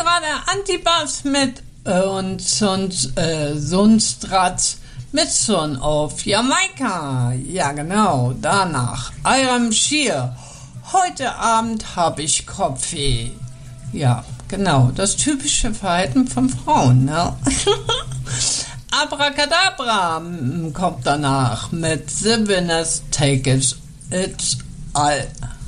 gerade Antibas mit und Sundstratz mit Son auf Jamaika. Ja, genau, danach. Iram Schier. Heute Abend habe ich Kopfweh. Ja, genau, das typische Verhalten von Frauen, ne? Abracadabra kommt danach mit The Winners Take It All.